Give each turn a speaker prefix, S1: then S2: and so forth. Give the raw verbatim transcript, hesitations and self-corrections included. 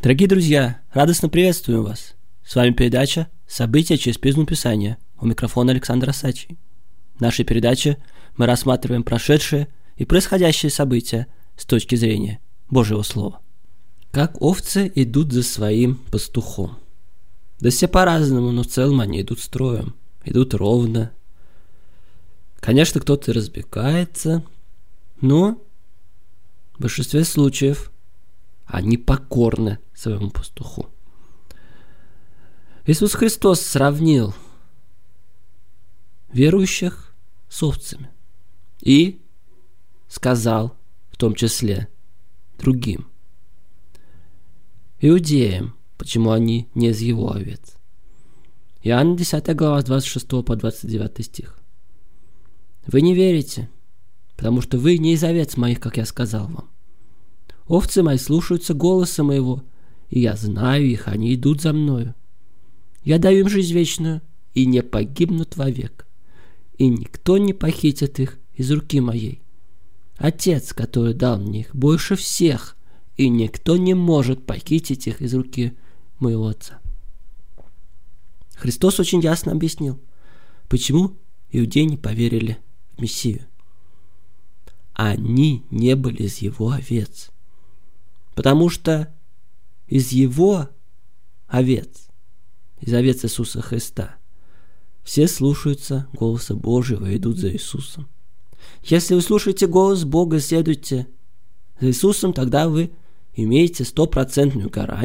S1: Дорогие друзья, радостно приветствую вас. С вами передача «События через призму Писания». У микрофона Александр Асачий. В нашей передаче мы рассматриваем прошедшие и происходящие события с точки зрения Божьего Слова. Как овцы идут за своим пастухом. Да все по-разному, но в целом они идут строем, идут ровно. Конечно, кто-то и разбегается, но в большинстве случаев они покорны своему пастуху. Иисус Христос сравнил верующих с овцами и сказал в том числе другим иудеям, почему они не из его овец. Иоанна десятая глава, с двадцать шестого по двадцать девятый стих. Вы не верите, потому что вы не из овец моих, как я сказал вам. Овцы мои слушаются голоса моего, и я знаю их, они идут за мною. Я даю им жизнь вечную, и не погибнут вовек, и никто не похитит их из руки моей. Отец, который дал мне их, больше всех, и никто не может похитить их из руки моего Отца. Христос очень ясно объяснил, почему иудеи не поверили в Мессию. Они не были из его овец. Потому что из его овец, из овец Иисуса Христа, все слушаются голоса Божьего и идут за Иисусом. Если вы слушаете голос Бога и следуете за Иисусом, тогда вы имеете стопроцентную гарантию,